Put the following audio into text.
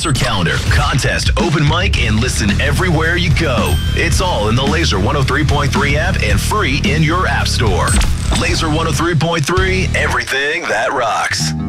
sponsor calendar, contest, open mic, and listen everywhere you go. It's all in the Laser 103.3 app and free in your app store. Laser 103.3, everything that rocks.